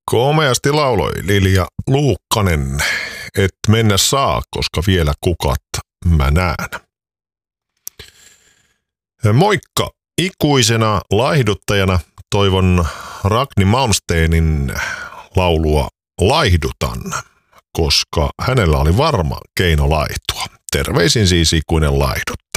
Komeasti lauloi Lilja Luukkanen, et mennä saa, koska vielä kukat mä näen. Moikka! Ikuisena laihduttajana toivon Ragni Malmsteenin laulua Laihdutan, koska hänellä oli varma keino laihtua. Terveisin siis ikuinen laihduttaja.